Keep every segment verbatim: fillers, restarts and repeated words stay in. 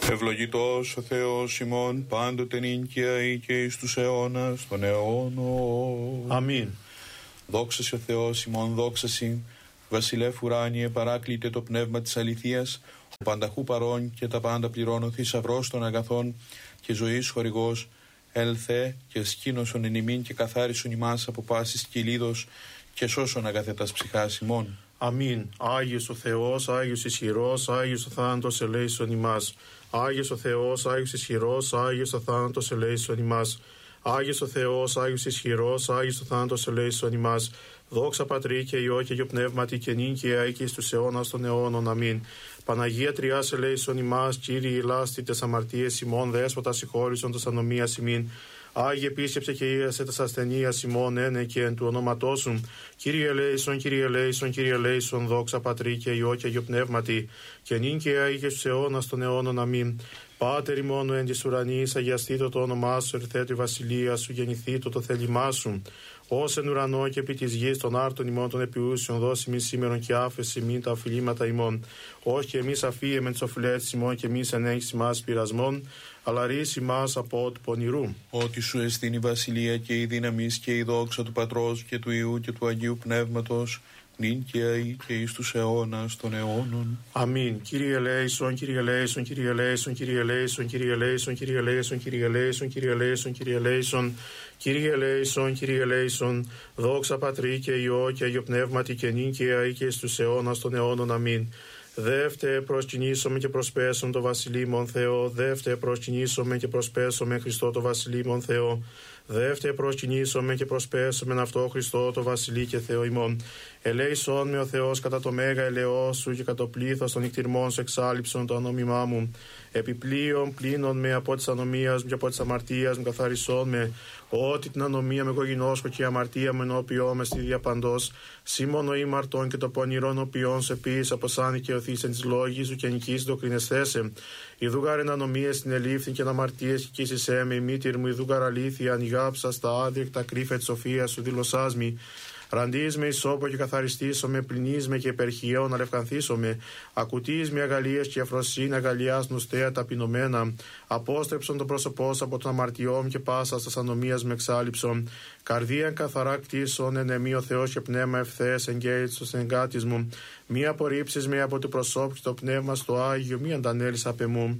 Ευλογητός ο Θεός ημών πάντοτε νύχια ή και εις τους αιώνας των αιώνων. Αμήν. Δόξα σε ο Θεός ημών, δόξα σοι, βασιλεύ ουράνιε, παράκλητε το πνεύμα της αληθείας, ο πανταχού παρών και τα πάντα πληρώνω, θησαυρός των αγαθών και ζωής χορηγός, ελθέ και σκήνωσον εν ημίν και καθάρισον ημάς από πάσης κυλίδος και σώσον αγαθέτας ψυχάς ημών. Αμήν. Άγιος ο Θεός, Άγιος ισχυρός, Άγιος ο θάνατος ελέησον ημάς. Άγιος ο Θεός, Άγιος ισχυρός, Άγιος ο θάνατος ελέησον ημάς. Άγιος ο Θεός, Άγιος ισχυρός, Άγιος ο θάνατος ελέησον ημάς. Δόξα Πατρί και Υιό και Αγιο Πνεύματι και νυν και αεί και εις τους αιώνας των αιώνων. Αμήν. Παναγία Τριάς ελέησον ημάς, Κύριε ηλάστη τες αμαρτίες ημών, Δέσποτα συγχώρησον τες ανομίας ημίν. Άγιε επίσκεψε και ίασε τας ασθενείας ημών, ένε και εν του ονόματός σου. Κύριε ελέησον, Κύριε ελέησον, Κύριε ελέησον, δόξα Πατρί και Υιό και Αγιο Πνεύματι και νυν και αεί και στους αιώνας των αιώνων. Αμήν. Πάτερ ημών εν της ουρανής, αγιαστήτω το όνομά σου, ερθέτω η βασιλεία σου, γεννηθήτω το θέλημά σου. Ως εν ουρανό και επί της γης των άρτων ημών των επιούσιων, δώσει μη σήμερον και άφεση μην τα οφειλήματα ημών. Όχι και εμείς αφίεμεν τις οφειλέτες ημών και εμείς ενέχεις ημάς πειρασμών, αλλά ρίση μας από του πονηρού. Ότι σου εστίν η βασιλεία και η δύναμις και η δόξα του Πατρός και του Υιού και του Αγίου Πνεύματος, νυν και αεί και εις τους αιώνας των αιώνων. Αμήν. Κύριε ελέησον, Κύριε ελέησον, Κύριε ελέησον, Κύριε ελέησον, Κύριε ελέησον, Κύριε ελέησον, Κύριε ελέησον, Κύριε ελέησον, Κύριε ελέησον, Κύριε ελέησον, Κύριε ελέησον, δόξα Πατρί και Υιό και Αγιο Πνεύματι και νυν και αεί και εις τους αιώνας των αιώνων. Αμήν. Δεύτε προσκυνήσομε και προσπέσουμε το βασιλείμον Θεό, δεύτε προσκυνήσομε και προσπέσουμε Χριστό το βασιλείμον Θεό, δεύτε προσκυνήσομε και προσπέσουμε αυτό Χριστό το βασιλεί και Θεό ημών. Ελέησον με ο Θεός κατά το μέγα ελαιό σου και κατά το πλήθος των νυχτηρμών σου εξάλειψον το ανόμημά μου. Επιπλέον πλύνον με από της ανομίας μου και από της αμαρτίας μου καθαρισόν με, ότι την ανομία με γογινώσκω και η αμαρτία μου ενώπιό με στη διαπαντός. Σήμωνο ήμαρτον και το πονηρόν οποίον σε πεις από σαν δικαιωθείς εν της λόγης σου και νικείς το κρινεσθέσε. Ιδούγαρ εν ανομίες την ελήφθην και εν αμαρτίες και κοίσισέ με, η μήτηρ μου ιδούγαρ αλήθεια ανοιγάψα στα άδειεκτα κρύφα της σοφίας σου δηλωσάς μη. Ραντείς με ισόπο και καθαριστήσω πληνείς με και υπερχιαίων αλευκανθήσω με. Ακουτείς με αγαλίες και αφροσύνη αγαλιάς νουστέα ταπεινωμένα. Απόστρεψον το πρόσωπό σου από τον αμαρτιών και πάσα στα ανομίας με εξάλειψον. Καρδίαν καθαρά κτίσον εν εμή ο Θεός και πνεύμα ευθέες εγγέλης του εγκάτης μου. Μη απορρίψεις με από το προσώπου και το πνεύμα στο Άγιο, μη αντανέλεις απ' εμού.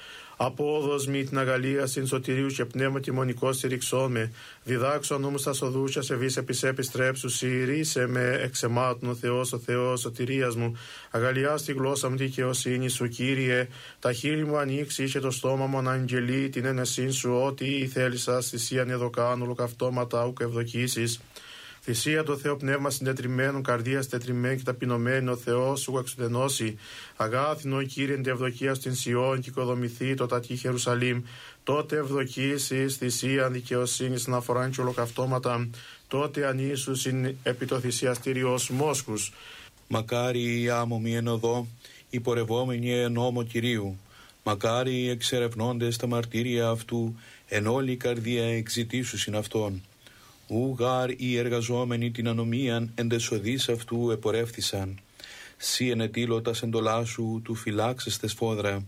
Απόδος μη την αγαλία στην σωτηρίου και πνεύμα τιμονικό στηριξών με. Διδάξω νόμου στα σοδούσια σε βίς επί σε επιστρέψου. Συρίσε με εξαιμάτων ο Θεός, ο Θεός σωτηρίας μου. Αγαλιά στη γλώσσα μου δικαιοσύνη σου, Κύριε. Τα χείλη μου ανοίξει και το στόμα μου αναγγελεί την ένεσήν σου. Ό,τι θέλει σα θυσίαν εδώ κάνω, ολοκαυτώματα ουκ ευδοκίσεις. Θυσία το Θεό πνεύμα συντετριμένων, καρδία συντετριμένη και ταπεινωμένη, ο Θεός σου εξουδενώσει. Αγάθινο Κύριε εν ευδοκία στην Σιών και οικοδομηθεί το τατή Ιερουσαλήμ. Τότε ευδοκίσεις θυσία δικαιοσύνη να αφορά και ολοκαυτώματα. Τότε ανήσους είναι επί το θυσιαστήριό σου μόσχους. Μακάρι οι άμωμοι εν οδό, οι πορευόμενοι εν νόμο Κυρίου. Μακάρι οι εξερευνώντες τα μαρτύρια αυτού, εν όλη η καρδία εξητήσουσιν αυτόν. Ουγάρ οι εργαζόμενοι την ανομίαν εν τες οδείς αυτού επορεύθησαν. Σύ ενετήλω τα σεντολά σου του φυλάξεστε σφόδρα.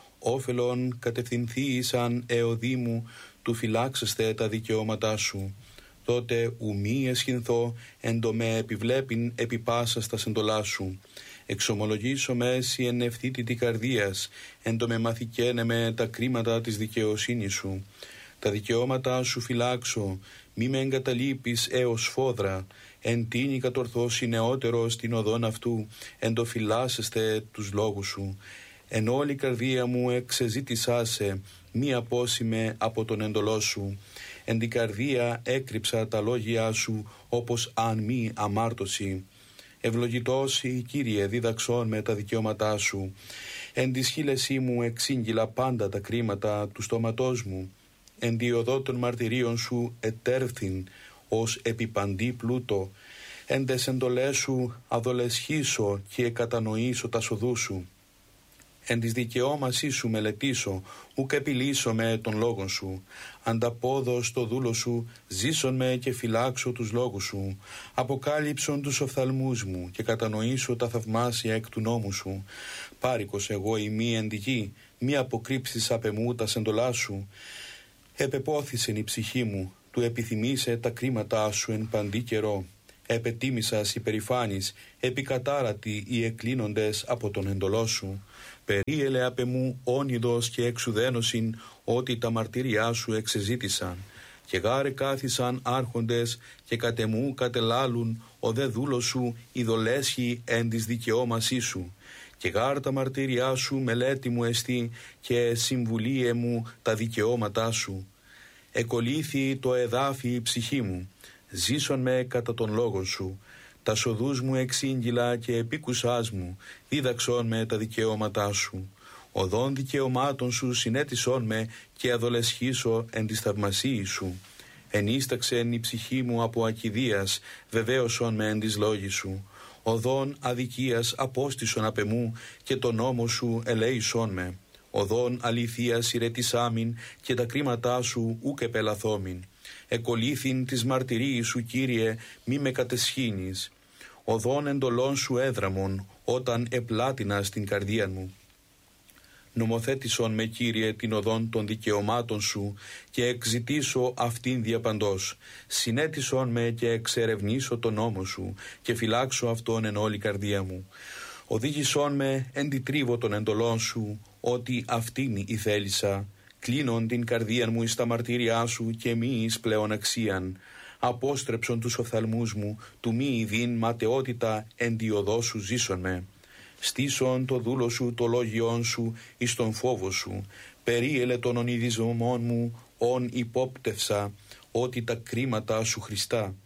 Όφελον κατευθυνθήσαν εωδή μου του φυλάξεστε τα δικαιώματά σου. Τότε ουμή εσχυνθώ εν το με επιβλέπειν επί πάσα στα σεντολά σου. Εξομολογήσω με εσύ εν ευθύτητη καρδίας, εν το με μαθηκένε με τα κρίματα της δικαιοσύνης σου. Τα δικαιώματά σου φυλάξω, μη με εγκαταλείπεις έως φόδρα, εν τίνη κατορθώσει νεότερο στην οδόν αυτού, εν το φυλάσσεστε τους λόγους σου. Εν όλη η καρδία μου εξεζήτησά σε, μη απόσημε από τον εντολό σου. Εν την καρδία έκρυψα τα λόγια σου, όπως αν μη αμάρτωση. Ευλογητός η Κύριε δίδαξόν με τα δικαιώματά σου. Εν τη σχήλεσή μου εξήγηλα πάντα τα κρίματα του στόματός μου. Εν τη οδό των μαρτυρίων σου ετέρθην ως επιπαντή πλούτο. Εν τες εντολές σου αδολεσχήσω και κατανοήσω τα σοδού σου. Εν της δικαιώμασή σου μελετήσω, ουκ επιλύσω με των λόγων σου. Ανταπόδω στο δούλο σου, ζήσον με και φυλάξω τους λόγους σου. Αποκάλυψον τους οφθαλμούς μου και κατανοήσω τα θαυμάσια εκ του νόμου σου. Πάρικος εγώ ημί εν τη γη, μη αποκρύψεις απ' εμού τα σεντολά σου. Επεπόθησεν η ψυχή μου, του επιθυμήσε τα κρίματά σου εν παντή καιρό. Επετίμησας υπερηφάνης, επικατάρατη οι εκκλίνοντες από τον εντολό σου. Περίελε απ' εμού όνειδος και εξουδένωσιν, ότι τα μαρτύριά σου εξεζήτησαν. Και γάρε κάθισαν άρχοντες και κατ' εμού κατελάλουν, ο δε δούλος σου ειδολέσχει εν της δικαιώμασή σου. Και γάρ τα μαρτύριά σου μελέτη μου εστί, και συμβουλίε μου τα δικαιώματά σου. Εκολύθη το εδάφι η ψυχή μου, ζήσον με κατά τον λόγον σου. Τα σοδούς μου εξήγγυλα και επίκουσάς μου, δίδαξον με τα δικαιώματά σου. Οδών δικαιωμάτων σου συνέτησόν με, και αδολεσχήσω εν της θαυμασίης σου. Ενίσταξεν η ψυχή μου από ακιδείας, βεβαίωσον με εν της λόγης σου. Οδών αδικίας απόστησον απ' εμού, και το νόμο σου ελέησόν με. Οδών αληθείας ηρετισάμιν, και τα κρίματά σου ούκ επελαθόμην. Εκολύθην της μαρτυρίης σου, Κύριε, μη με κατεσχύνεις. Οδών εντολών σου έδραμον, όταν επλάτινα στην καρδία μου. Νομοθέτησον με, Κύριε, την οδόν των δικαιωμάτων σου, και εξητήσω αυτήν διαπαντός. Συνέτησον με και εξερευνήσω τον νόμο σου, και φυλάξω αυτόν εν όλη καρδία μου. Οδήγησόν με εν τη τρίβο των εντολών σου, ότι αυτήν η θέλησα. Κλείνον την καρδία μου εις τα μαρτύριά σου, και μη εις πλέον αξίαν. Απόστρεψον τους οφθαλμούς μου, του μη ειδήν ματαιότητα εν τη οδό σου ζήσον με. Στήσον το δούλο σου το λόγιόν σου εις τον φόβο σου. Περίελε των ονειδισμών μου, ον υπόπτευσα, ότι τα κρίματα σου Χριστά.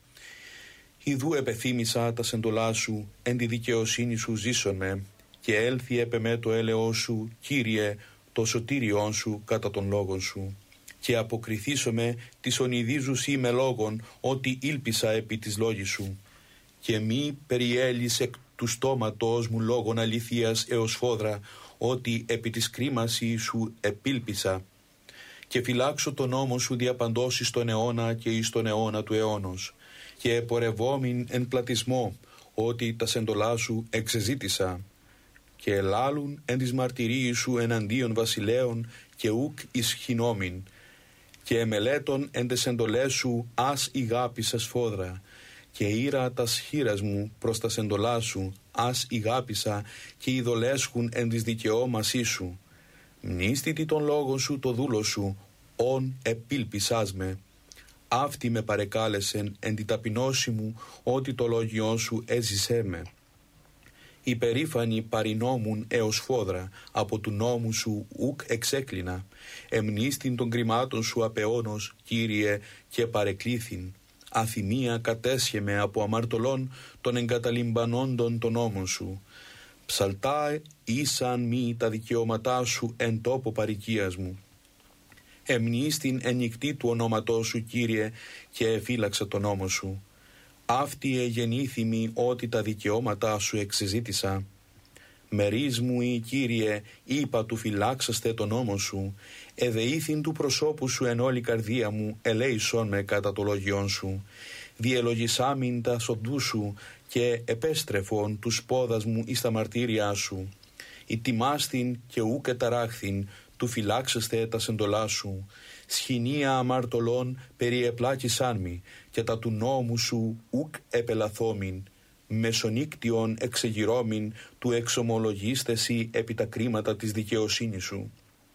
Ιδού επεθύμησα τα σεντολά σου, εν τη δικαιοσύνη σου ζήσον με. Και έλθει επ' εμέ το έλεος σου, Κύριε, το σωτήριόν σου κατά των λόγων σου. Και αποκριθήσομαι της ονειδίζους ή με λόγων, ότι ήλπισα επί της λόγης σου. Και μη περιέλεις εκ του στόματός μου λόγων αληθείας έως φόδρα, ότι επί της κρίμασή σου επήλπισα. Και φυλάξω τον νόμο σου διαπαντός εις τον αιώνα και εις τον αιώνα του αιώνος. Και επορευόμην εν πλατισμό, ότι τα σεντολά σου εξεζήτησα. Και ελάλουν εν της μαρτυρίης σου εναντίον βασιλέων, και ουκ ισχυνόμην. Και εμελέτων εν τες εντολές σου ας ηγάπησας φόδρα. Και ήρα τας χείρας μου προς τα σεντολά σου ας ηγάπησα, και ειδολέσχουν εν της δικαιώμασή σου. Μνήστητη των λόγων σου το δούλο σου, ον επήλπισάς με. Αυτή με παρεκάλεσεν εν τη ταπεινώση μου, ότι το λόγιόν σου έζησέ με. Υπερήφανοι παρινόμουν έως φόδρα, από του νόμου σου ουκ εξέκλεινα. Εμνήστην των κρυμάτων σου απεώνος, Κύριε, και παρεκλήθην. Αθυμία κατέσχεμαι από αμαρτωλών των εγκαταλειμπανόντων των νόμων σου. Ψαλτά ήσαν μη τα δικαιώματά σου εν τόπο παροικίας μου. Εμνήστην ενικτή του ονόματός σου, Κύριε, και εφύλαξα τον νόμο σου. Αυτή εγεννήθημη ότι τα δικαιώματά σου εξεζήτησα. Μερίς μου ή, Κύριε, είπα του φυλάξαστε τον νόμο σου. Εδεήθην του προσώπου σου εν όλη καρδία μου, ελέησόν με κατά το λόγιόν σου. Διελογισάμιν τα σοδού σου, και επέστρεφον τους πόδας μου εις τα μαρτύρια σου. Ητιμάστην και ουκ εταράχθην, του φυλάξεστε τα σεντολά σου. Σχοινία αμαρτωλών περιεπλάκησάν μη, και τα του νόμου σου ουκ επελαθόμην. Μεσονύκτιον εξεγυρώμην, του εξομολογίστεσι επί τα κρίματα της δικαιοσύνης σου.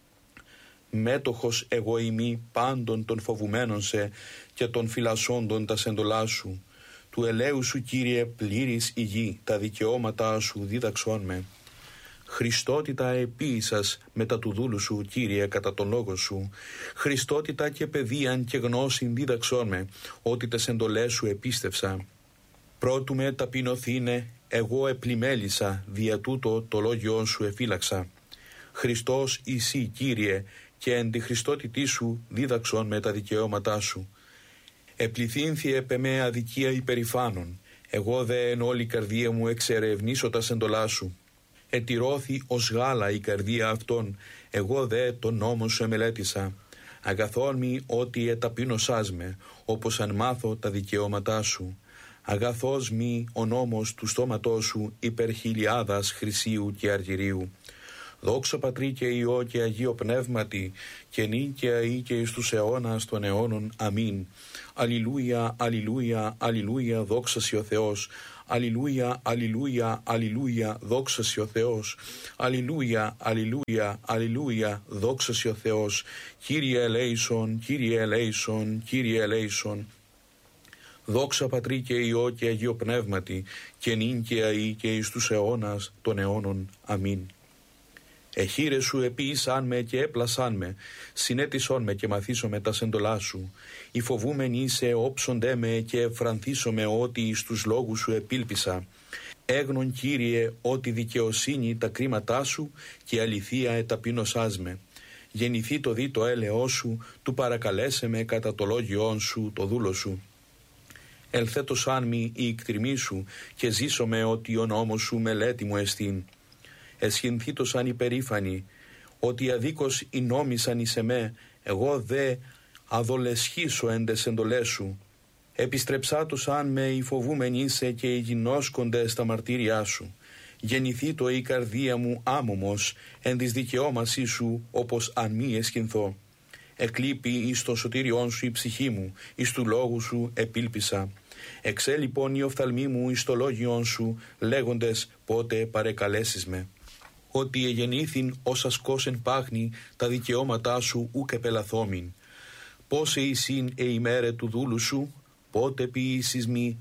Μέτοχος εγώ ημί πάντων των φοβουμένων σε, και των φυλασσόντων τα σεντολά σου. Του ελέου σου, Κύριε, πλήρης η γη, τα δικαιώματά σου δίδαξόν με. Χριστότητα επίησας μετά του δούλου σου, Κύριε, κατά τον λόγο σου. Χριστότητα και παιδείαν και γνώσιν δίδαξόν με, ότι τες εντολές σου επίστευσα. Πρώτου με ταπεινωθήνε, εγώ επλημέλησα, δια τούτο το λόγιόν σου εφύλαξα. Χριστός εσύ, Κύριε, και εν τη Χριστότητή σου δίδαξον με τα δικαιώματά σου. Επληθύνθη επ' εμέ αδικία υπερηφάνων, εγώ δε εν όλη καρδία μου εξερευνήσω τα σεντολά σου. Ετηρώθη ως γάλα η καρδία αυτών, εγώ δε τον νόμο σου εμελέτησα. Αγαθόν μη ότι εταπείνωσάς με, όπως αν μάθω τα δικαιώματά σου. Αγαθός μη ο νόμος του στόματός σου υπερ χιλιάδας χρυσίου και αργυρίου. Δόξα Πατρί και Υιό και Αγίο Πνεύματι, και νυν και αεί και εις τους αιώνας των αιώνων. Αμήν. Αλληλούια, αλληλούια, αλληλούια, δόξα σοι ο Θεός. Αλληλούια, αλληλούια, αλληλούια, δόξα σοι ο Θεός. Αλληλούια, αλληλούια, αλληλούια, δόξα σοι ο Θεός. Κύριε ελέησον, Κύριε ελέησον, Κύριε ελέησον. Δόξα Πατρί και Υιό και Αγίο Πνεύματι, και νυν και αεί και εις τους αιώνας των αιώνων. Αμήν. Εχείρε σου επίησαν με και έπλασαν με, συνέτησον με και μαθήσω με τα σεντολά σου. Οι φοβούμενοι είσαι όψοντέ με και εφρανθήσω με ότι εις τους λόγους σου επίλπισα. Έγνον Κύριε ότι δικαιοσύνη τα κρίματά σου και αληθεία εταπείνωσάς με. Γεννηθεί το δι το έλεό σου, του παρακαλέσε με κατά το λόγιόν σου το δούλο σου. Ελθέτωσάν μη η εκτριμή σου και ζήσω με ότι ο νόμος σου μελέτη μου εστίν. Εσχυνθήτωσαν υπερήφανοι, ότι αδίκως οι νόμισαν εις εμέ, εγώ δε αδολεσχήσω εν τες εντολές σου. Επιστρεψάτωσαν με οι φοβούμενοι είσαι και οι γινώσκοντες στα μαρτύρια σου. Γεννηθεί το η καρδία μου άμωμος, εν της δικαιώμασή σου, όπως αν μη εσχυνθώ. Εκλείπει εις το σωτήριόν σου η ψυχή μου, εις του λόγου σου επίλπισα. Εξέ λοιπόν η οφθαλμή μου εις το λόγιόν σου, λέγοντες πότε παρεκαλέσεις με. Ότι εγεννήθην ως ασκός εν πάχνη, τα δικαιώματά σου ουκ επελαθόμην. Πόσε εισήν ε ημέρε του δούλου σου, πότε ποιήσεις μη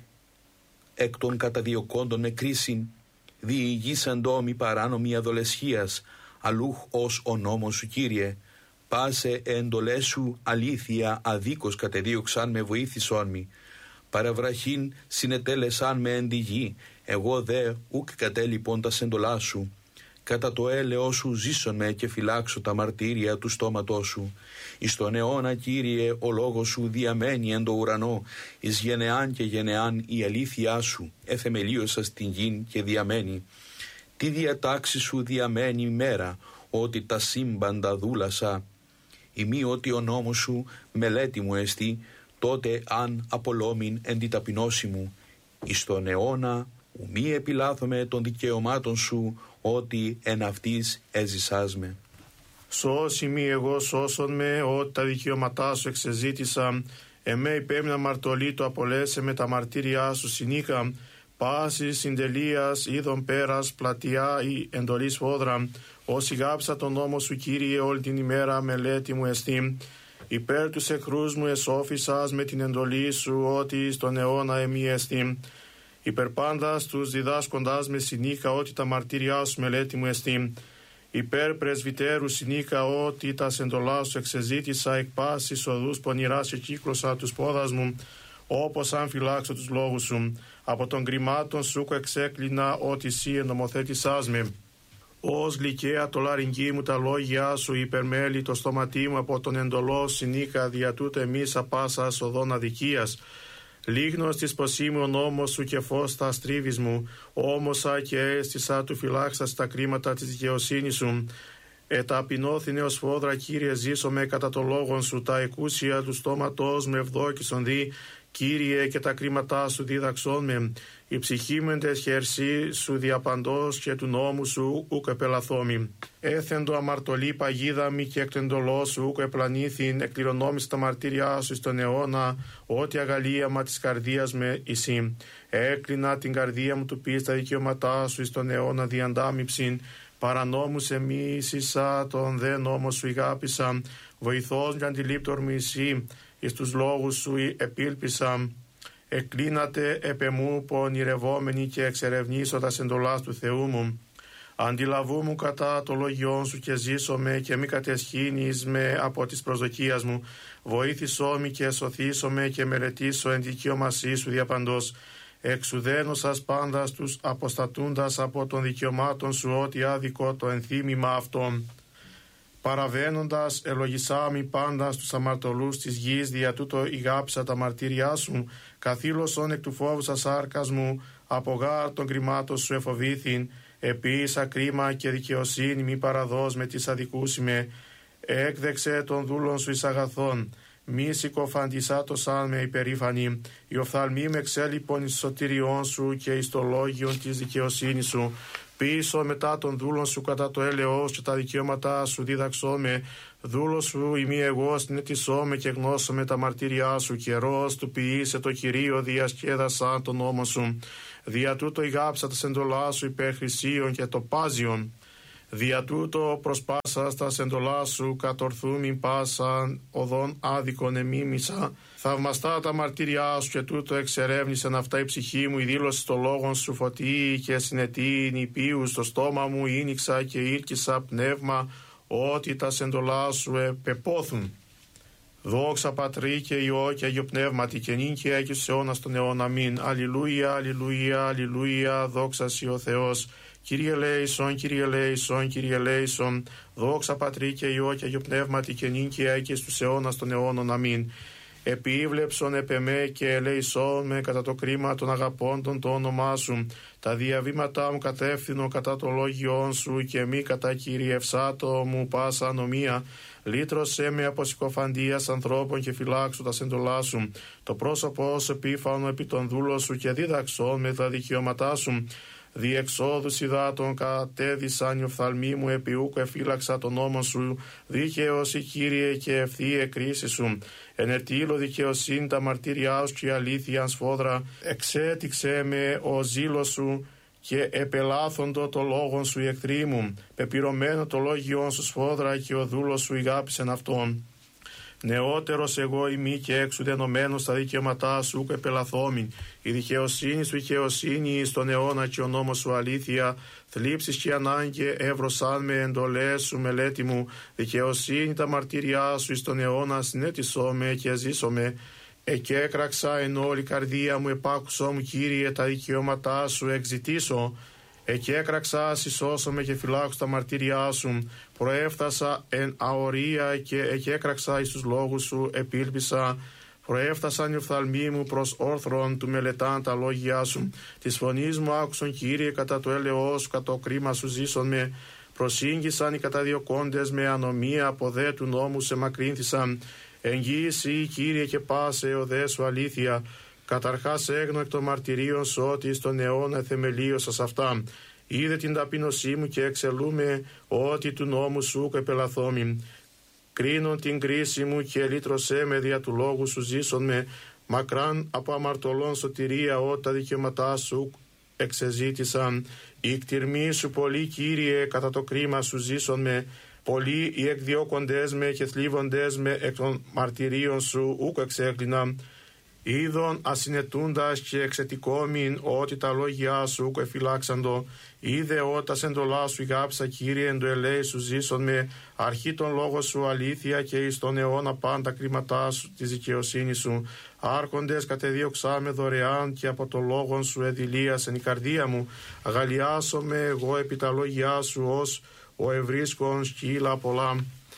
εκ των καταδιωκόντων με κρίσιν, διηγήσαντό μη παράνομη αδολεσχίας, αλλούχ ως ο νόμος σου Κύριε. Πάσε εντολές σου αλήθεια αδίκως κατεδίωξαν με βοήθησόν μη. Παραβραχήν συνετέλεσαν με εν τη γη, εγώ δε ουκ κατέλειπον τα σεντολά σου. Κατά το έλεό σου ζήσον με και φυλάξω τα μαρτύρια του στόματός σου. Εις τον αιώνα Κύριε ο λόγος σου διαμένει εν το ουρανό, εις γενεάν και γενεάν η αλήθειά σου εθεμελίωσα στην γην και διαμένει. Τι διατάξει σου διαμένει μέρα, ότι τα σύμπαντα δούλασα. Ημί ότι ο νόμος σου μελέτη μου εστί, τότε αν απολόμην εν τη ταπεινώση μου. Εις τον αιώνα ου μη επιλάθομαι των δικαιωμάτων σου, ότι εν αυτής έζησάς με. Σώσι μη εγώ σώσον με, ότι τα δικαιώματά σου εξεζήτησα. Εμέ υπέμεινα μαρτωλή το απολέσαι με τα μαρτύρια σου συνήκα. Πάση συντελείας είδων πέρας πλατιά ή εντολής φόδρα. Όσοι γάψα τον νόμο σου Κύριε όλη την ημέρα μελέτη μου εστί. Υπέρ τους εχθρούς μου εσώφισας με την εντολή σου, ότι στον αιώνα εμεί εστί. Υπερπάντας τους διδάσκοντας με συνήκα, ότι τα μαρτύριά σου μελέτη μου εστί. Υπέρ πρεσβυτέρου συνήκα, ότι τα σεντολά σου εξεζήτησα. Εκ πάσης οδούς πονηράς και κύκλωσα τους πόδας μου, όπως αν φυλάξω τους λόγους σου. Από των γκριμάτων σου εξέκλεινα, ότι εσύ ενομοθέτησάς με. Ως γλυκαία το λαρυγγί μου τα λόγια σου, υπερμέλη το στόματί μου, από τον εντολό συνήκα, δια τούτο εμείς απάσας οδόν αδικίας. Λίγνος της ποσή μου ο νόμος σου και φως τα στρίβεις μου, όμωσα και αίσθησα του φυλάξας τα κρίματα της δικαιοσύνης σου. Εταπεινώθηνε ως φόδρα Κύριε ζήσομαι κατά το λόγον σου, τα εκούσια του στόματός με ευδόκησον δι, Κύριε και τα κρίματά σου δίδαξόν με. Η ψυχή μου εντες χερσί σου διαπαντός και του νόμου σου ουκ επελαθόμη. Έθεντο αμαρτωλή παγίδα μη και εκ του εντολός σου ουκ επλανήθην, εκκληρονόμησε τα μαρτύριά σου στον αιώνα, ότι αγαλίαμα της καρδίας με εσύ. Έκλεινα την καρδία μου του πεις τα δικαιώματά σου εις τον αιώνα διαντάμυψην. Παρανόμους εμίσησα, τον δε νόμο σου ηγάπησα, βοηθός και αντιλήπτορ μου εσύ, εις τους λόγους σου επίλπισα. Εκλίνατε επεμού πονηρευόμενοι και εξερευνήσω τα σεντολάς του Θεού μου. Αντιλαβού μου κατά το λόγιόν σου και ζήσω με και μη κατεσχύνεις με από της προσδοκίας μου. Βοήθησό μη και σωθήσω με και μελετήσω εν δικαιωμασή σου διαπαντός. Εξουδένωσας πάντας τους αποστατούντας από των δικαιωμάτων σου, ότι άδικο το ενθύμημα αυτών. Παραβαίνοντας ελογισάμι πάντα στους αμαρτωλούς της γης, δια τούτο ηγάψα τα μαρτύριά σου, καθήλωσον εκ του φόβου σας σάρκας μου, από γάρ των κρυμάτων σου εφοβήθην, επίησα κρίμα και δικαιοσύνη μη παραδός με τις αδικούσιμε, έκδεξε των δούλων σου εις αγαθών, μη συκοφαντισάτωσαν με υπερήφανη, η οφθαλμή με εξέλιπον εις σωτηριών σου και εις το λόγιον της δικαιοσύνης σου, Πίσω μετά των δούλων σου κατά το έλεος και τα δικαιώματά σου δίδαξόμε. Δούλο σου ημί εγώ συνετισόμε και γνώσομε τα μαρτύριά σου. Καιρός του ποιήσε το Κυρίο διασκέδασαν τον νόμο σου. Δια τούτο ηγάψα τα σεντολά σου υπέρ χρυσίων και το πάζιον. Δια τούτο προσπάσα τα σεντολά σου κατορθούμην πάσαν οδόν άδικον εμίμησα. Θαυμαστά τα μαρτύριά σου και τούτο εξερεύνησεν αυτά η ψυχή μου. Η δήλωση των λόγων σου φωτίη και συνετή νηπίου στο στόμα μου ήνιξα και ήρκησα πνεύμα ότι τα σεντολά σου επεπόθουν. Δόξα Πατρί και Υιό και Αγιο Πνεύματι και νυν και αεί και στους αιώνας των αιών. Αμήν. Αλληλούια, αλληλούια, αλληλούια, δόξα σοι ο Θεός. Κύριε ελέησον, Κύριε ελέησον, Κύριε ελέησον. Δόξα Πατρί και Υιό και Αγιο Πνεύματι και νυν και αεί και στους αιώνας των αιώνων. Αμήν. Επίβλεψον επ' εμέ και ελέησόν με κατά το κρίμα των αγαπώντων το όνομά σου. Τα διαβήματά μου κατεύθυνο κατά το λόγιόν σου και μη κατά κυριευσάτο μου πάσα ανομία. Λύτρωσέ με από συκοφαντίας ανθρώπων και φυλάξου τα σεντολά σου. Το πρόσωπό σου επίφανο επί των δούλων σου και δίδαξόν με τα δικαιώματά σου. Διεξόδους υδάτων κατέδυσαν οι οφθαλμοί μου, επί ούκου εφύλαξα τον νόμο σου. Δίκαιος η Κύριε και ευθύ εκκρίση σου. Ενετήλω δικαιοσύνη τα μαρτύριά σου και η αλήθεια σφόδρα. Εξέτηξε με ο ζήλος σου και επελάθοντο το λόγον σου οι εχθροί μου. Πεπυρωμένο το λόγιόν σου σφόδρα και ο δούλος σου ηγάπησεν αυτόν. Νεότερος εγώ ημί και έξω ενωμένος στα δικαιώματά σου ουκ επελαθόμην. Η δικαιοσύνη σου δικαιοσύνη στον αιώνα και ο νόμος σου αλήθεια. Θλίψεις και ανάγκη εύρωσαν με εντολές σου μελέτη μου. Δικαιοσύνη τα μαρτύριά σου εις τον αιώνα συνέτησόμε και ζήσομε. Εκέκραξα εν όλη καρδία μου, επάκουσό μου Κύριε τα δικαιώματά σου εξητήσω. Εκέκραξα, συσώσομαι και φυλάξω τα μαρτύριά σου. Προέφτασα εν αορία και εκέκραξα εις τους λόγους σου επίλπισα. Προέφτασαν οι οφθαλμοί μου προς όρθρον του μελετάν τα λόγια σου. Της φωνής μου άκουσον Κύριε κατά το έλεος σου, κατά το κρίμα σου ζήσον με. Προσήγγισαν οι καταδιωκόντες με ανομία, από δε του νόμου σε μακρύνθησαν. Εγγύηση Κύριε και πάσε ο δε σου αλήθεια. Καταρχάς έγνω εκ των μαρτυρίων σου ότι στον αιώνα θεμελίωσας αυτά. Είδε την ταπείνωσή μου και εξελούμε ότι του νόμου σου κεπελαθόμην. Κρίνον την κρίση μου και λύτρωσέ με δια του λόγου σου ζήσον με. Μακράν από αμαρτωλών σωτηρία ό τα δικαιώματά σου εξεζήτησαν. Η κτηρμή σου πολύ Κύριε κατά το κρίμα σου ζήσον με. Πολλοί οι εκδιώκοντές με και θλίβοντές με εκ των μαρτυρίων σου ούκ εξέκλειναν. Είδον ασυνετούντας και εξετικόμην ότι τα λόγια σου ούκ εφυλάξαντο. Είδε ότα σεντολά σου ηγάψα Κύριε εν το ελέη σου ζήσον με. Αρχή των λόγων σου αλήθεια και εις τον αιώνα πάντα κρίματά σου της δικαιοσύνης σου. Άρχοντες κατεδίωξά με δωρεάν και από το λόγον σου εδηλίασεν η καρδία μου. Αγαλιάσομαι εγώ επί τα λόγια σου ως ο ευρίσκον σκύλα πολλά.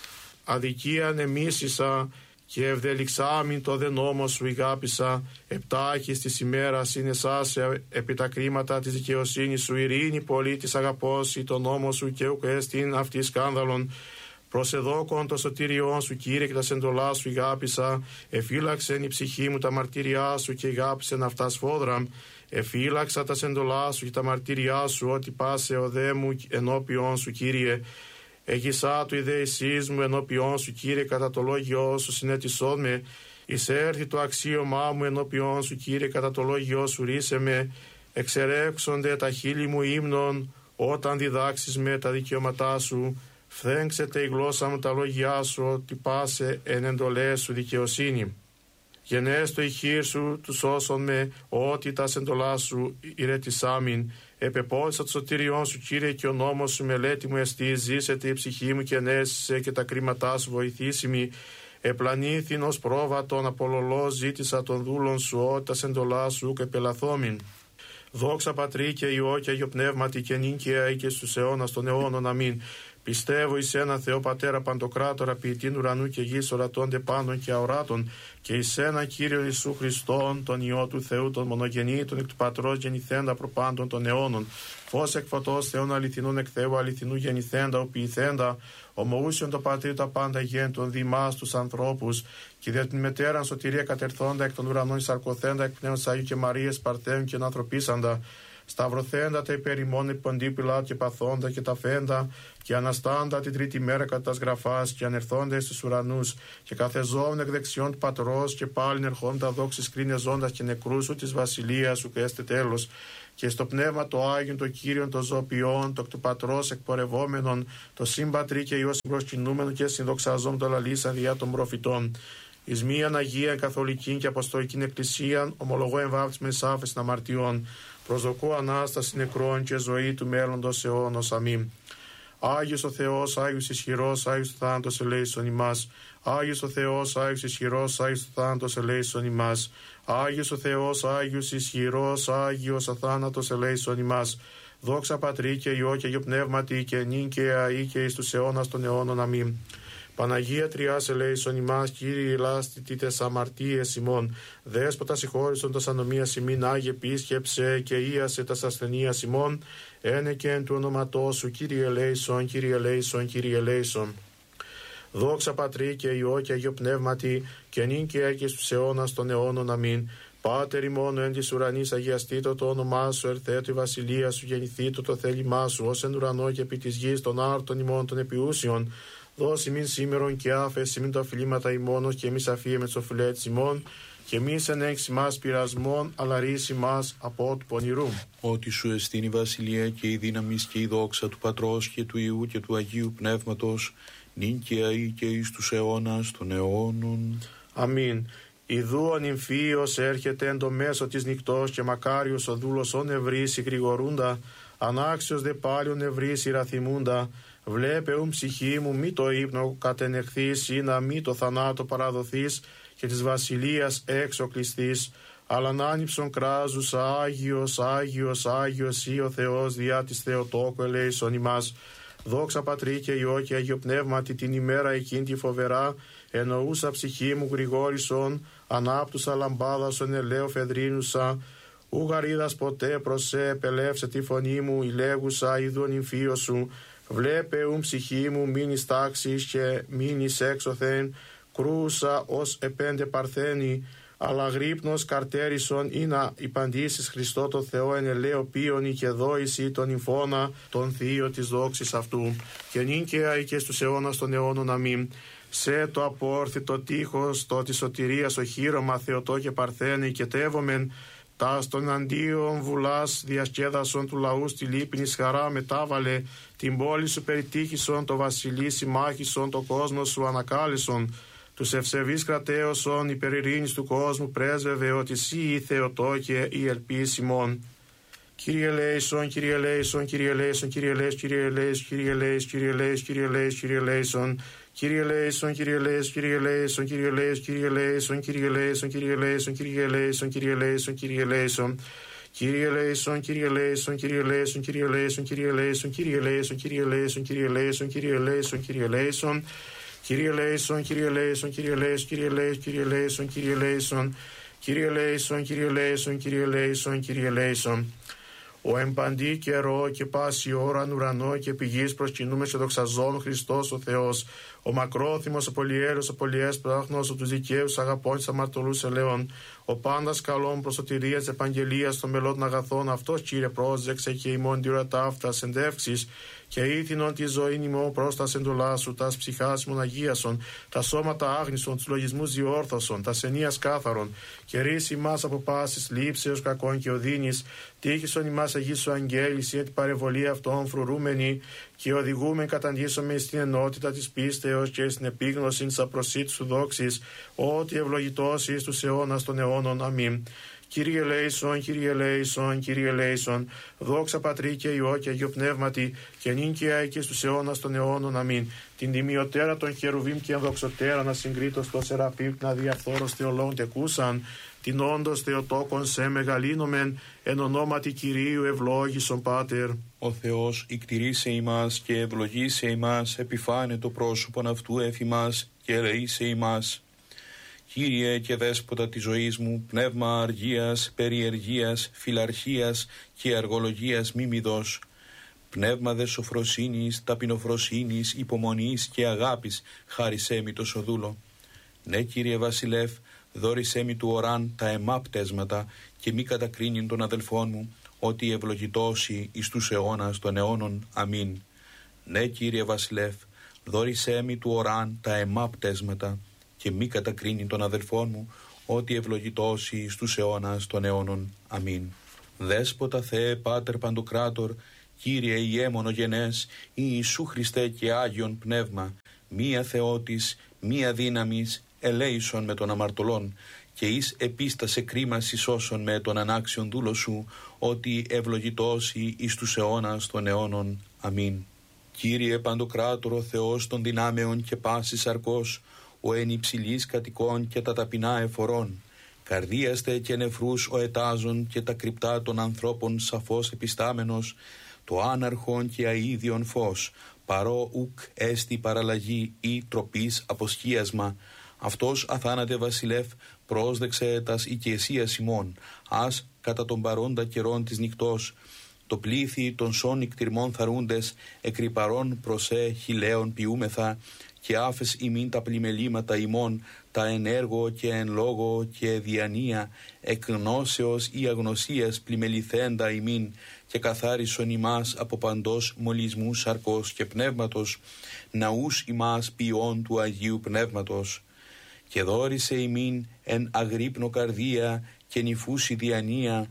Αδικίαν εμίσησα και ευδελιξάμιν το δε νόμο σου ηγάπησα. Επτάχης της ημέρας είναι σάσε επί τα κρίματα της δικαιοσύνης σου. Ειρήνη πολύ της αγαπώσει το νόμο σου και ουκ έστιν αυτή σκάνδαλον. Προσεδόκον το σωτήριόν σου Κύριε και τα σεντολά σου ηγάπησα. Εφύλαξεν η ψυχή μου τα μαρτύριά σου και ηγάπησεν αυτά σφόδρα. Εφύλαξα τα σεντολά σου και τα μαρτύριά σου ότι πάσε ο δε μου ενώπιον σου Κύριε. Εγισά του ιδέησής μου ενώπιον σου Κύριε κατά το λόγιό σου συνέτησόν με. Εισέρθη το αξίωμά μου ενώπιον σου Κύριε κατά το λόγιό σου ρίσε με. Εξερέξονται τα χείλη μου ύμνων όταν διδάξεις με τα δικαιώματά σου. Φθέγξεται η γλώσσα μου τα λόγια σου ότι πάσε εν εντολές σου δικαιοσύνη. Γενέστο η χείρ σου του σώσον με ότι τα σεντολά σου ηρετισάμιν. Επεπόδησα το σωτήριόν σου Κύριε και ο νόμος σου μελέτη μου εστί. Ζήσεται η ψυχή μου και ενέστησε και τα κρίματά σου βοηθήσιμη. Επλανήθην ως πρόβατον απολολό ζήτησα των δούλων σου ότι τα σεντολά σου και πελαθόμην. Δόξα Πατρί και Υιό και Αγιο Πνεύματι και νυν και αεί και στους αιώνας των αιώνων. Αμήν. Πιστεύω εις ένα Θεό Πατέρα Παντοκράτορα, ποιητήν ουρανού και γης, ορατώνται πάντων και αοράτων, και εις ένα Κύριο Ιησού Χριστόν, τον Υιό του Θεού, τον μονογεννήτων εκ του Πατρός γεννηθέντα προπάντων των αιώνων. Φως εκ φωτός Θεόν αληθινούν εκ Θεού αληθινού γεννηθέντα, ο ποιηθέντα, ομοούσιον το Πατρί τα πάντα γέντων, δημάς τους ανθρώπους, και δια την μετέραν σωτηρία κατερθόντα εκ των ουρανών εισαρκωθέντα εκ πνεύματος Αγίου και Μαρίας Παρθέων και ανθρωπίσαντα. σταυρωθέντα τα υπέρ ημών επί Ποντίου Πιλάτου και παθόντα και τα φέντα, και αναστάντα την τρίτη μέρα κατά τας γραφάς, και ανερθόντα στους ουρανούς, και καθεζόμουν εκ δεξιών του Πατρός, και πάλιν ερχόντα δόξης κρίνε ζώντας και νεκρούς σου της βασιλείας σου και έστε τέλος. Και στο πνεύμα το Άγιον, το Κύριον, το ζωοποιών, το εκ του Πατρός εκπορευόμενον, το συμπατρί και Υιός συμπροσκυνούμενο και συνδοξαζόμουν το λαλήσαν διά των προφητών. Εις μίαν Αγίαν Καθολικήν και Αποστολικήν Εκκλησίαν, ομολογώ εμβάπτισμα εις άφεσιν αμαρτιών, προσδοκώ Ανάσταση νεκρών και ζωή του μέλλοντος αιώνος. Αμήν. Άγιος ο Θεός, Άγιος ισχυρός, Άγιος ο θάνατος ελέησον ημάς. Άγιος ο Θεός, Άγιος ισχυρός, Άγιος ο θάνατος ελέησον ημάς. Άγιος ο Θεός, Άγιος ισχυρός, Άγιος ο θάνατος ελέησον ημάς. Δόξα Πατρί και Υιό και Αγιο Πνεύματι και νυν και αεί και εις τους αιώνας των αιώνων. Αμήν. Παναγία Τριάς ελέησον ημάς, Κύριε ελάστητη τες αμαρτίες ημών. Δέσποτα συγχώρησον τας ανομίας ημίν, Άγιε επίσκεψε και ίασε τας ασθενείας ημών. Ένε και εν του ονόματός σου, Κύριε ελέησον, Κύριε ελέησον, Κύριε ελέησον. Δόξα Πατρί και Υιό και Αγιο Πνεύματι και νυν και αεί και στους αιώνας των αιώνων. Αμήν. Πάτερ ημών εν της ουρανής, αγιαστήτω το όνομά σου, ερθέτω η βασιλεία σου, γεννηθήτω το θέλημά σου, ως εν ουρανό και επί της γης των άρτων ημών των επιούσιων. Δώσει μην σήμερον και άφεση μην τα οφειλήματα ημώνος και εμείς αφίε με τις οφειλέτες ημών, και μη εν έξι μας πειρασμών, αλλά ρίση μας από του πονηρού. Ότι σου εστίν η βασιλεία και η δύναμη και η δόξα του Πατρός και του Υιού και του Αγίου Πνεύματος, νυν και αεί και εις τους αιώνας των αιώνων. Αμήν. Ιδού ο νυμφίος έρχεται εν το μέσο της νυχτός, και μακάριος ο δούλος ον ευρύς γρηγορούντα, ανάξιος δε πάλιον ευρύς ηραθιμούντα. Βλέπε ουν ψυχή μου μη το ύπνο κατενεχθείς, ή να μη το θανάτο παραδοθείς, και της βασιλείας έξω κλειστείς. Αλλά να άνυψον κράζουσα, Άγιος, Άγιος, Άγιος ή ο Θεός διά της Θεοτόκου ελέησον ημάς. Δόξα Πατρί και Υιό και Αγιο Πνεύματι την ημέρα εκείνη τη φοβερά, εννοούσα ψυχή μου γρηγόρησον, ανάπτουσα λαμπάδασον ελαίο φεδρίνουσα. Ου γαρίδας ποτέ προσέ, επελεύσε τη φωνή μου, ηλέγουσα ειδού νυμφίο σου. Βλέπε ουν ψυχή μου μείνεις τάξης και μείνεις έξωθεν, κρούσα ως επέντε παρθένη, αλλά γρύπνος καρτέρισον ή να υπαντήσεις Χριστό το Θεό εν ελαίο πίονι και δόηση τον νυμφώνα τον θείο της δόξης αυτού, και νυν και αεί και στους αιώνας των αιώνων. Αμήν. Σε το απόρθητο τείχος το της σωτηρίας οχύρωμα Θεοτό και παρθένη, και τεύομεν τας των αντίον βουλάς διασκέδασον του λαού στη λύπηνης χαρά μετάβαλε, την πόλη σου περιτύχησον, το βασιλεί συμμάχησον, το κόσμο σου ανακάλεσον, τους ευσεβείς κρατέωσον, υπερ ειρήνης του κόσμου πρέσβευε, ότι εσύ η Θεοτό και η ελπίσιμον. Κύριε ελέησον, Κύριε ελέησον, Κύριε ελέησον, Κύριε ελέησον, Κύριε ελέησον, Κύριε ελέησον, Κύριε ελέησον, Κύριε ελέησον, Κύριε ελέησον. Κύριε ελέησον, Κύριε ελέησον, Κύριε ελέησον, Κύριε ελέησον, Κύριε ελέησον, Κύριε ελέησον, Κύριε ελέησον, Κύριε ελέησον, Κύριε ελέησον, Κύριε ελέησον. Κύριε ελέησον, Κύριε ελέησον, Κύριε ελέησον, Κύριε ελέησον, Κύριε ελέησον, Κύριε ελέησον, Κύριε ελέησον, Κύριε ελέησον, Κύριε ελέησον, Κύριε ελέησον, Κύριε ελέησον, Κύριε ελέησον, Κύριε ελέησον, Κύριε ελέησον, Κύριε ελέησον, Κύριε ελέησον, Κύριε ελέησον, Κύριε ελέησον, Κύριε ελέησον. Ο εμπαντή καιρό και πάση ώραν ουρανό και πηγής προσκυνούμε σε δοξαζόν Χριστός ο Θεός, ο μακρόθυμος, ο πολυέρος, ο πολυέσπραχνος, ο τους δικαίους αγαπών της αμαρτωλούς ελαιών, ο πάντας καλών προς σωτηρίας της επαγγελίας των μελών αγαθών, αυτός Κύριε πρόσεξε και ημών τη ώρα ταύτας εντεύξεις, και ήθινον τη ζωή ημών προς τα σεντολά σου, τας ψυχάς ημών αγίασον, τα σώματα άγνησον, τους λογισμούς διόρθωσον, τα ενίας κάθαρον, και ρίση ημάς από πάσης λήψεως κακών και οδύνης, τύχησον ημάς αγίσου αγγέλης, ή την παρεμβολή αυτών φρουρούμενη, και οδηγούμεν καταντήσωμε στην ενότητα της πίστεως και στην επίγνωση της απροσίτης σου δόξης, ότι ευλογητός εις τους αιώνας των αιώνων. Αμήν. Κύριε ελέησον, Κύριε ελέησον, Κύριε ελέησον, δόξα Πατρί και Υιό και Αγιο Πνεύματι, και νυν και αεί και στους αιώνας των αιώνων. Αμήν. Την τιμιωτέρα των χερουβίμ και ενδοξωτέρα να συγκρίτω στο σεραφείμ να διαφθόρος θεολόγων τεκούσαν, την όντως Θεοτόκον σε μεγαλύνομεν, εν ονόματι Κυρίου ευλόγησον Πάτερ. Ο Θεός ικτηρίσε ημάς και ευλογήσε ημάς, επιφάνε το πρόσωπον αυτού εφημάς και ελεήσε ημάς. Κύριε και Δέσποτα της ζωής μου, πνεύμα αργίας, περιεργίας, φιλαρχίας και αργολογίας μη μη δώσ. Πνεύμα δε σοφροσύνης, ταπεινοφροσύνης, υπομονής και αγάπης, χάρισέ μη το σοδούλο. Ναι, Κύριε Βασιλεύ, δώρισέ μη του οράν τα αιμά πτέσματα και μη κατακρίνειν των αδελφών μου, ότι ευλογητώσει εις τους αιώνας των αιώνων. Αμήν. Ναι, Κύριε Βασιλεύ, δόρισέ μη του οράν τα αιμά πτέσματα και μη κατακρίνει των αδελφών μου, ότι ευλογητώσει εις τους αιώνας των αιώνων. Αμήν. Δέσποτα Θεέ Πάτερ Παντοκράτορ, Κύριε Ιε μονογενές, Ιησού Χριστέ και Άγιον Πνεύμα, μία Θεότης, μία δύναμης, ελέησον με των αμαρτωλών, και εις επίστασε κρίμας εις όσων με τον ανάξιον δούλο σου, ότι ευλογητώσει εις τους αιώνας των αιώνων. Αμήν. Κύριε Παντοκράτορο Θεός των δυνάμεων και πάσης σαρκός, ο εν υψηλής κατοικών και τα ταπεινά εφορών, καρδίαστε και νεφρούς ο ετάζων και τα κρυπτά των ανθρώπων σαφώς επιστάμενος, το άναρχον και αΐδιον φως, παρό ουκ έστι παραλλαγή ή τροπής αποσχίασμα. Αυτός αθάνατε βασιλεύ πρόσδεξε τας οικεσίας ημών, ας κατά τον παρόντα καιρόν της νυχτός, το πλήθη των σών νυκτυρμών θαρούντες, εκρυπαρών προσέ χιλέων ποιούμεθα, και άφες ημίν τα πλημελήματα ημών, τα εν έργο και εν λόγο και διανία, εκ γνώσεως ή αγνωσίας πλημεληθέντα ημίν, και καθάρισον ημάς από παντός μολυσμού σαρκός και πνεύματος, ναούς ημάς ποιών του Αγίου Πνεύματος. Και δόρισε ημίν εν αγρύπνο καρδία και νυφούση διανία,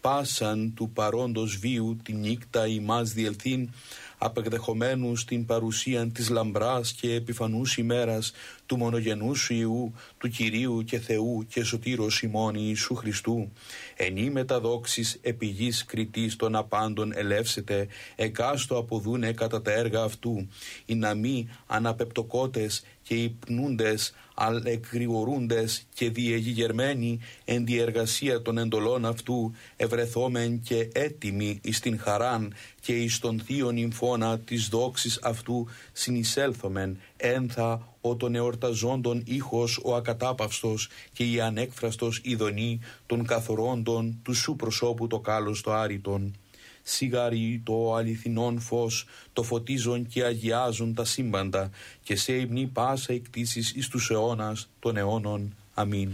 πάσαν του παρόντος βίου τη νύκτα ημάς διελθύν, απεκδεχομένους την παρουσίαν της λαμπράς και επιφανούς ημέρας του μονογενούς σου Υιού, του Κυρίου και Θεού και Σωτήρος ημών Ιησού Χριστού, ενή μεταδόξης επί γης κριτής των απάντων ελεύσετε, εκάστο αποδούνε κατά τα έργα αυτού, οι να μη αναπεπτοκότες και υπνούντες, αλεκγρηγορούντες και διεγηγερμένοι εν διεργασία των εντολών αυτού, ευρεθόμεν και έτοιμοι εις την χαράν και εις τον θείον ημφώνα της δόξης αυτού συνεισέλθομεν, ένθα ο των εορταζόντων ήχος ο ακατάπαυστος και η ανέκφραστος ειδονή των καθορώντων του σου προσώπου το κάλος το άρρητον. Σιγάρι το αληθινόν φως, το φωτίζον και αγιάζουν τα σύμπαντα, και σε υμνή πάσα εκτίσεις εις τους αιώνας των αιώνων. Αμήν.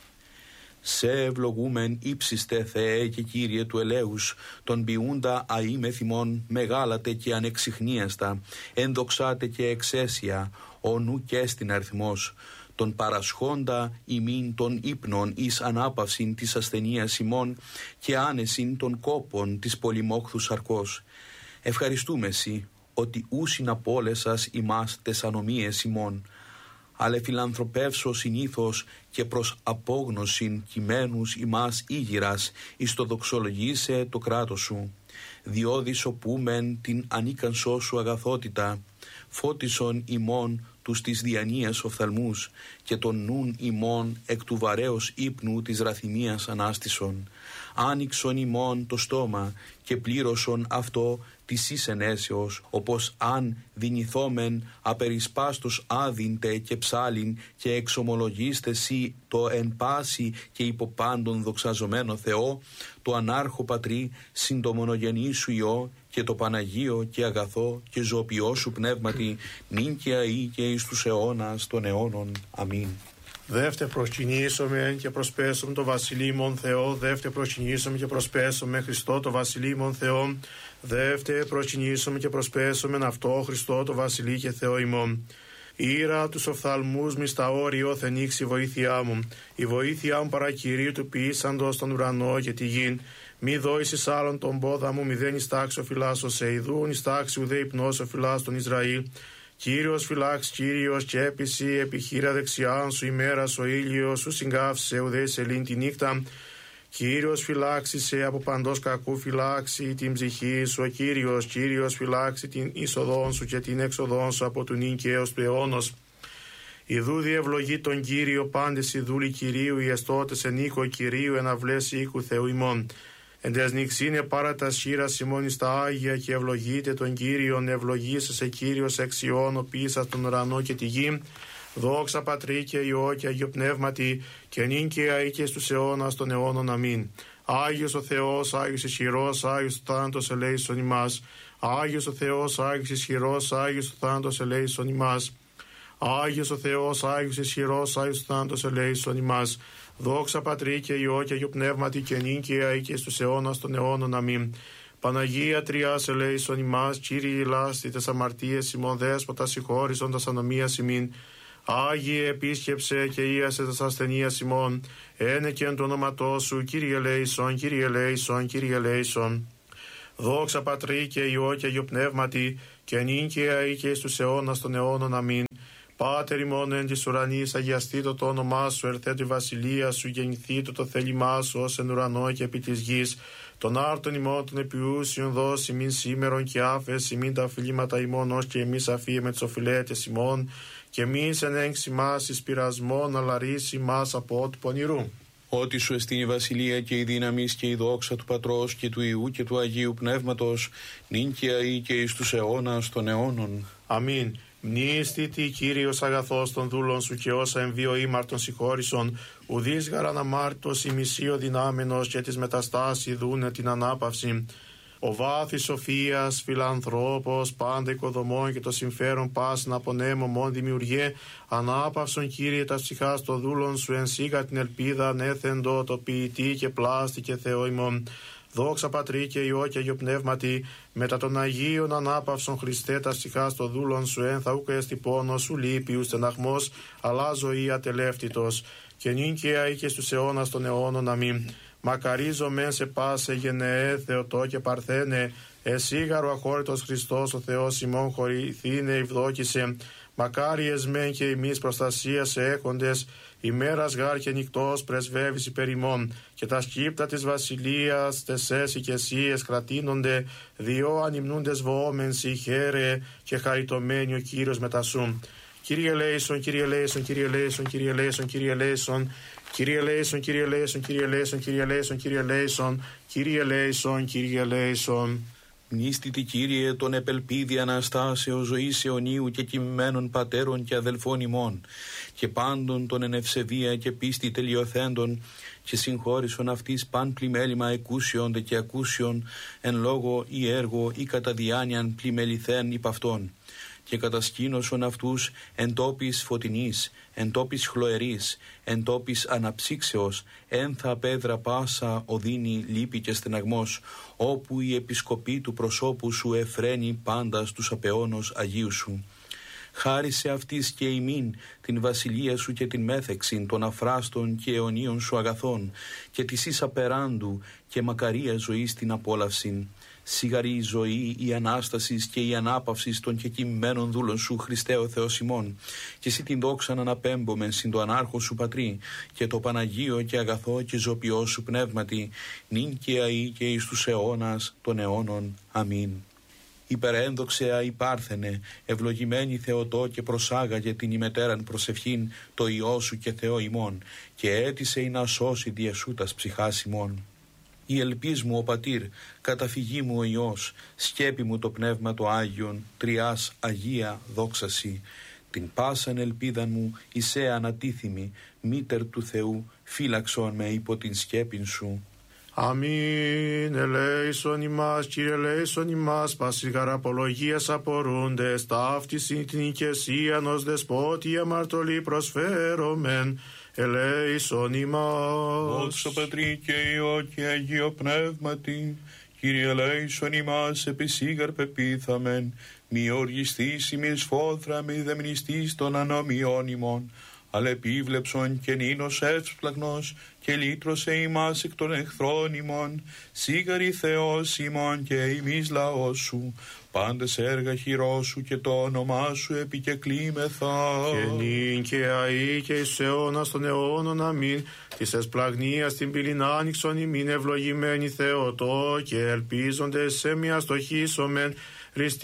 Σε ευλογούμεν ύψιστε Θεέ και Κύριε του ελέους, τον ποιούντα αΐ θυμών μεγάλατε και ανεξιχνίαστα, ενδοξάτε και εξαίσια, ο νου και στην αριθμός, τον παρασχόντα ημίν των ύπνων εις ανάπαυσιν της ασθενείας ημών και άνεσιν των κόπων της πολυμόχθου σαρκός. Ευχαριστούμε Συ, ότι ούσιν απόλεσας ημάς τες ανομίες ημών, αλλά φιλανθρωπεύσω συνήθως και προς απόγνωσιν κειμένους ημάς ήγηρας, εις το δοξολογήσε το κράτος σου. Διόδη σωπούμεν την ανίκανσό σου αγαθότητα, φώτισον ημών τους της διανοίας οφθαλμούς και τον νουν ημών εκ του βαρέως ύπνου της ραθυμίας ανάστησον. Άνοιξον ημών το στόμα και πλήρωσον αυτό της εις ενέσεως, όπως αν δυνηθόμεν απερισπάστος άδυντε και ψάλιν και εξομολογήστε σοι το εν πάση και υποπάντων δοξαζομένο Θεό, το ανάρχο Πατρί, συν το μονογενή σου Υιό και το Παναγίο και αγαθό και ζωοποιό σου πνεύματι, νυν και αεί και εις τους αιώνας των αιώνων. Αμήν. Δεύτε προσκυνήσομεν και προσπέσομεν το βασιλείμον Θεό, δεύτε προσκυνήσομεν και προσπέσομεν Χριστό το βασιλείμον Θεό, δεύτε προσκυνήσομεν και προσπέσομεν αυτό Χριστό το βασιλεί και Θεό ημών. Ήρα τους οφθαλμούς μη στα όριο θενήξει η βοήθειά μου, η βοήθειά μου παρά Κυρίου του ποιήσαντος τον ουρανό και τη γην. Μη δόησις άλλον τον πόδα μου, μη δεν ιστάξει ο φυλάς σε ειδούν, ιστάξει ουδέ υπνός ο φυλάς τον Ισραήλ. Κύριος φυλάξ, Κύριος και έπιση, επιχείρα δεξιά σου ημέρας ο ήλιος σου συγκάφησε ουδέ σελήν τη νύχτα. Κύριος φυλάξησε από παντός κακού φυλάξει την ψυχή σου, ο Κύριος, Κύριος φυλάξει την είσοδόν σου και την έξοδόν σου από του νυν και έως του αιώνος. Ιδού διευλογεί τον Κύριο πάντες οι δούλοι Κυρίου, οι εστώτες εν οίκο Κυρίου, εν αυλές οίκου Θεού ημών. Εν τες νυξίνε πάρα τα σχήρας ημών εις τα Άγια και ευλογείτε τον Κύριον, ευλογήσεσαι Κύριος εξιών, ο ποιήσας τον ουρανό και τη γη. Δόξα Πατρί και Υιό και Αγιο Πνεύματι, και νυν και αεί και στους αιώνας των αιώνων. Αμήν. Άγιος ο Θεός, Άγιος ισχυρός, Άγιος ο θάνατος ελέησον ημάς. Άγιος ο Θεός, Άγιος ισχυρός, Άγιος ο θάνατος ελέησον ημάς. Άγιος ο Θεός, Άγιος ισχυρός, Άγιος θάνατος ελέησον ημάς. Δόξα Πατρί και Υιό και Αγίου Πνεύματι και νυν και αεί και στους αιώνας των αιώνων. Αμήν. Παναγία Τριάς ελέησον ημάς, Κύριε ηλάστη τες αμαρτίες ημών, Δέσποτα συγχώρησον τας ανομίας ημίν. Άγιε επίσκεψε και ίασε τας ασθενείας ημών, ένεκεν το όνοματό σου, Κύριε ελέησον, Κύριε ελέησον, Κύριε ελέησον. Δόξα Πατρί και Υιό και Αγίου Πνεύματι και νυν και αεί και στους αιώνας των αιώνων. Αμήν. Πάτερ ημών εν της ουρανής, αγιαστήτω το όνομά σου, ερθέτω η βασιλεία σου, γεννηθήτω το θέλημά σου, ως εν ουρανό και επί της γης. Τον άρτον ημών των επιούσιων δώσει μην σήμερον και άφες ημίν τα οφειλήματα ημών, ως και εμείς αφίεμε τις οφειλέτες ημών, και εμείς εν έγξη μας εις πειρασμόν, αλλά ρίση μας από του πονηρού. Ότι σου εστίν η βασιλεία και η δύναμη και η δόξα του Πατρός και του Υιού και του Αγίου Πνεύματος, νυν και αεί και εις τους αιώνας των αιώνων. Αμήν. Μνήστητη Κύριος αγαθός των δούλων σου και όσα εμβίω ήμαρτον συγχώρησον, ουδείς γαραν αμάρτητος ημισίω δυνάμενος και της μεταστάση δούνε την ανάπαυση. Ο βάθης σοφίας, φιλανθρώπος, πάντα οικοδομών και το συμφέρον πάσιν απονέμω μόν δημιουργέ, ανάπαυσον Κύριε τα ψυχάς των δούλων σου, εν σίγα την ελπίδα ανέθεντο το ποιητή και πλάστη και Θεό ημών. Δόξα Πατρί και Υιό και Αγίου Πνεύματι, μετά των Αγίων ανάπαυσον Χριστέ τα ψυχάς των δούλων σου, εν θα ούκ εστι πόνος σου λύπη ου στεναχμός, αλλά ζωή ατελεύτητος, και νυν και αεί και στους αιώνας των αιώνων. Αμήν. Μακαρίζομεν σε πάσε γενεέ Θεοτό και Παρθένε, εσίγαρο αχώρητος Χριστός ο Θεός ημών χωρηθήνε ευδόκησε. Μακάρι εσμέν και ημείς προστασία σε έχοντες, ημέρας γάρ και νυχτός πρεσβεύεις υπέρ ημών, και τα σκύπτα της βασιλείας τεσές οικεσίες κρατείνονται, διό ανυμνούντες βοόμεν σοι χαίρε, και χαριτωμένοι ο Κύριος μετασού. Κύριε ελέησον, Κύριε ελέησον, Κύριε ελέησον, Κύριε ελέησον, Κύριε ελέησον. Κύριε ελέησον, Κύριε ελέησον, Κύριε ελέησον, Κύριε ελέησον, Κύριε ελέησον, Κύριε ελέησον, Κύριε ελέησον. Μνήστητη Κύριε των επελπίδη Αναστάσεως ζωής αιωνίου και κοιμμένων πατέρων και αδελφών ημών, και πάντων των εν ευσεβία και πίστη τελειοθέντων, και συγχώρησον αυτής παν πλημέλημα εκούσιον δε και ακούσιον, εν λόγω ή έργο ή κατά διάνοιαν πλημεληθέν υπ' αυτών, και κατασκήνωσον αυτούς εν τόπης φωτεινής, εν τόπης χλωερής, εν τόπης αναψύξεως, εν θα πέδρα πάσα οδύνη λύπη και στεναγμός, όπου η επισκοπή του προσώπου σου εφραίνει πάντα στους απεώνος Αγίου σου. Χάρισε αυτής και ημίν την βασιλεία σου και την μέθεξην των αφράστων και αιωνίων σου αγαθών, και της εις απεράντου και μακαρία ζωής την απόλαυσιν. Σιγαρή η ζωή, η Ανάστασης και η ανάπαυση των κεκοιμμένων δούλων σου, Χριστέ ο Θεός ημών, και εσύ την δόξαν αναπέμπομεν συν το ανάρχο σου Πατρί, και το Παναγίο και αγαθό και ζωπιό σου Πνεύματι, νυν και αεί και εις τους αιώνας των αιώνων. Αμήν. Υπερένδοξε αϊπάρθενε, ευλογημένη Θεοτό, και προσάγαγε την ημετέραν προσευχήν το Υιό σου και Θεό ημών, και έτησε ή να σώσει διεσού τας ψυχάς ημών. Η ελπίς μου ο Πατήρ, καταφυγή μου ο Υιός, σκέπη μου το Πνεύμα το Άγιον, Τριάς Αγία δόξαση. Την πάσαν ελπίδαν μου εισέ ανατίθιμη, μήτερ του Θεού, φύλαξον με υπό την σκέπην σου. Αμήν. Ελέησον ημάς, Κύριε ελέησον ημάς, πάσης γαραπολογίας απορούντες, ταύτισιν την οικεσίαν ως δεσπότη αμαρτωλή προσφέρομεν. Ελέησον ημάς. Δόξα Πατρί και Υιό και Αγίο Πνεύματι, Κύριε ελέησον ημάς, επισήγαρ πεπίθαμεν, μη οργιστείς ημείς φόδρα, μη δεμνιστείς των ανομιών ημών, αλλά επίβλεψον και νίνος εύσπλαγνος, και λύτρωσε ημάς εκ των εχθρών ημών, σίγαρη Θεός ημών και ημείς λαός σου, πάντες έργα χειρός σου και το όνομά σου επικεκλήμεθα. Και νυν και αεί και εις αιώνας των αιώνων. Αμήν. Της εσπλαγνίας την πύλην άνοιξον ημίν, ευλογημένη Θεοτό, και ελπίζοντες σε μια στοχίσομεν,